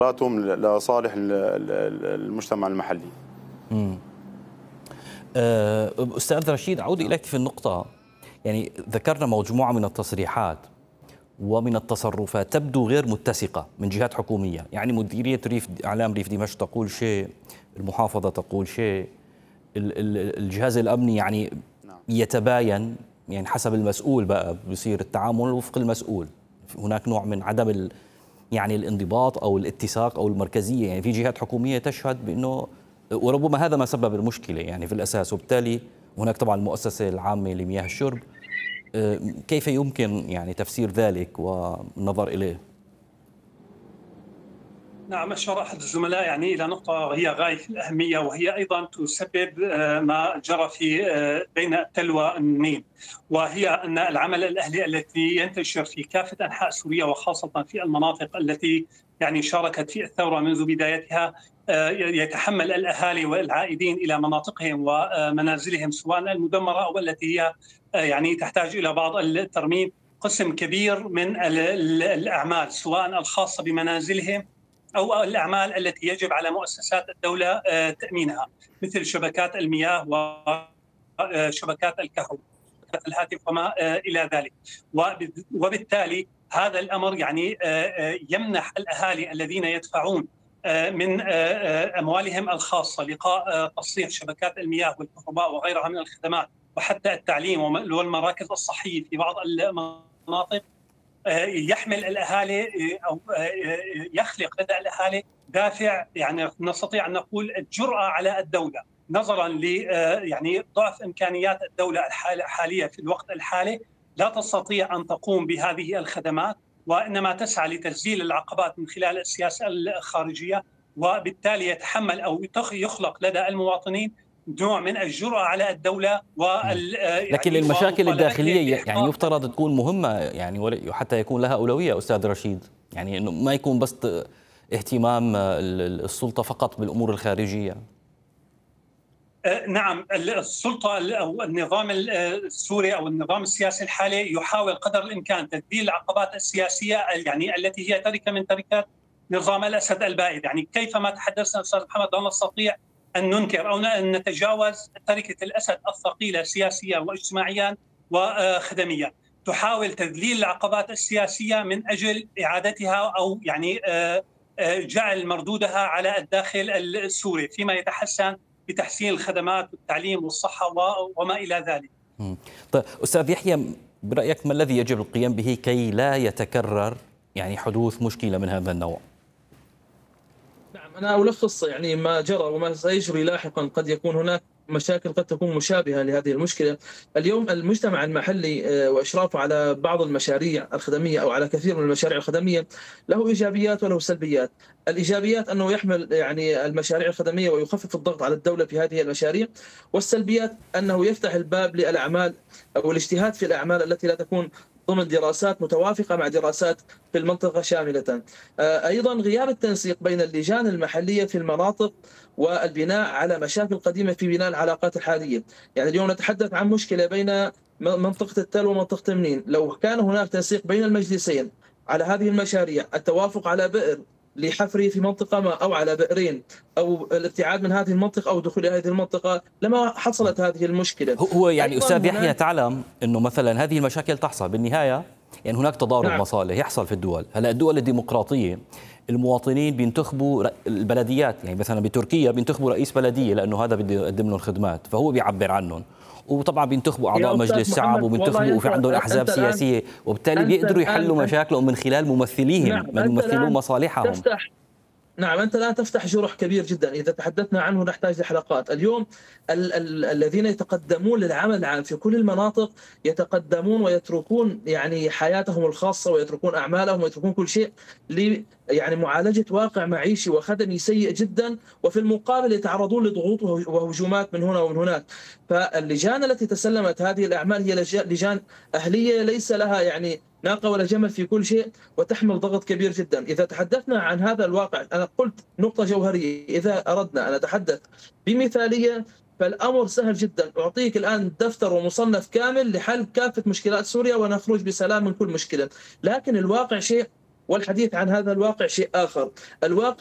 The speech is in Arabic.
قراراتهم لصالح المجتمع المحلي. أستاذ رشيد، أعود إليك في النقطة. يعني ذكرنا مجموعة من التصريحات ومن التصرفات تبدو غير متسقة من جهات حكومية، يعني مديرية إعلام ريف دمشق تقول شيء، المحافظة تقول شيء، الجهاز الأمني يعني يتباين، يعني حسب المسؤول بقى بيصير التعامل وفق المسؤول. هناك نوع من عدم يعني الانضباط أو الاتساق أو المركزية، يعني في جهات حكومية تشهد بأنه، وربما هذا ما سبب المشكلة يعني في الأساس، وبالتالي هناك طبعا المؤسسة العامة لمياه الشرب. كيف يمكن يعني تفسير ذلك والنظر إليه؟ نعم، أشار أحد الزملاء يعني إلى نقطة هي غاية في الأهمية، وهي أيضا تسبب ما جرى في بين التل والنين، وهي أن العمل الأهلي الذي ينتشر في كافة أنحاء سوريا وخاصة في المناطق التي يعني شاركت في الثورة منذ بدايتها، يتحمل الأهالي والعائدين إلى مناطقهم ومنازلهم سواء المدمرة أو التي هي يعني تحتاج إلى بعض الترميم، قسم كبير من الأعمال سواء الخاصة بمنازلهم أو الأعمال التي يجب على مؤسسات الدولة تأمينها، مثل شبكات المياه وشبكات الكهرباء، الهاتف وما إلى ذلك. وبالتالي هذا الأمر يعني يمنح الأهالي الذين يدفعون من أموالهم الخاصة لقاء تصليح شبكات المياه والكهرباء وغيرها من الخدمات، وحتى التعليم والمراكز الصحية في بعض المناطق، يحمل الأهالي أو يخلق لدى الأهالي دافع، يعني نستطيع أن نقول الجرأة على الدولة، نظرا ل يعني ضعف إمكانيات الدولة الحالية في الوقت الحالي، لا تستطيع أن تقوم بهذه الخدمات، وإنما تسعى لتسجيل العقبات من خلال السياسة الخارجية، وبالتالي يتحمل أو يخلق لدى المواطنين نوع من الجرأة على الدولة لكن المشاكل الداخلية يعني يفترض تكون مهمة، يعني حتى يكون لها أولوية أستاذ رشيد، يعني إنه ما يكون بس اهتمام السلطة فقط بالأمور الخارجية. نعم، السلطة أو النظام السوري أو النظام السياسي الحالي يحاول قدر الإمكان تذليل العقبات السياسية يعني التي هي تركة من تركات نظام الأسد البائد. يعني كيفما تحدثنا أستاذ محمد لا نستطيع أن ننكر أو أن نتجاوز تركة الأسد الثقيلة سياسيا واجتماعيا وخدميا، تحاول تذليل العقبات السياسية من أجل إعادتها أو يعني جعل مردودها على الداخل السوري فيما يتحسن بتحسين الخدمات والتعليم والصحة وما إلى ذلك. طيب أستاذ يحيى، برأيك ما الذي يجب القيام به كي لا يتكرر يعني حدوث مشكلة من هذا النوع؟ نعم، أنا ألخص يعني ما جرى وما سيجري لاحقا. قد يكون هناك مشاكل قد تكون مشابهة لهذه المشكلة. اليوم المجتمع المحلي وإشرافه على بعض المشاريع الخدمية أو على كثير من المشاريع الخدمية له إيجابيات وله سلبيات. الإيجابيات أنه يحمل يعني المشاريع الخدمية ويخفف الضغط على الدولة في هذه المشاريع، والسلبيات أنه يفتح الباب للأعمال أو الاجتهاد في الأعمال التي لا تكون ضمن دراسات متوافقة مع دراسات في المنطقة شاملة. أيضا غياب التنسيق بين اللجان المحلية في المناطق والبناء على مشاكل قديمة في بناء العلاقات الحالية. يعني اليوم نتحدث عن مشكلة بين منطقة التل ومنطقة منين. لو كان هناك تنسيق بين المجلسين على هذه المشاريع، التوافق على بئر لحفره في منطقة ما أو على بئرين أو الابتعاد من هذه المنطقة أو دخول هذه المنطقة، لما حصلت هذه المشكلة. هو يعني أستاذ يحيى تعلم أنه مثلا هذه المشاكل تحصل بالنهاية، يعني هناك تضارب نعم. مصالح يحصل في الدول. هلا الدول الديمقراطية المواطنين بينتخبوا البلديات، يعني مثلا بتركيا بينتخبوا رئيس بلدية لأنه هذا بده يقدم لهم خدمات فهو بيعبر عنهم، وطبعا بينتخبوا أعضاء مجلس شعب وبينتخبوا وفي عندهم أحزاب سياسية، وبالتالي بيقدروا يحلوا مشاكلهم من خلال ممثليهم نعم. من يمثلون مصالحهم. نعم، أنت الآن تفتح جرح كبير جدا إذا تحدثنا عنه نحتاج لحلقات. اليوم الذين يتقدمون للعمل العام في كل المناطق يتقدمون ويتركون يعني حياتهم الخاصة ويتركون أعمالهم ويتركون كل شيء يعني معالجة واقع معيشي وخدمي سيء جدا، وفي المقابل يتعرضون لضغوط وهجومات من هنا ومن هناك. فاللجان التي تسلمت هذه الأعمال هي لجان أهلية ليس لها يعني ناقة ولا جمل في كل شيء، وتحمل ضغط كبير جدا. إذا تحدثنا عن هذا الواقع، أنا قلت نقطة جوهرية، إذا أردنا أن نتحدث بمثالية فالأمر سهل جدا. أعطيك الآن دفتر ومصنف كامل لحل كافة مشكلات سوريا ونخرج بسلام من كل مشكلة، لكن الواقع شيء والحديث عن هذا الواقع شيء آخر. الواقع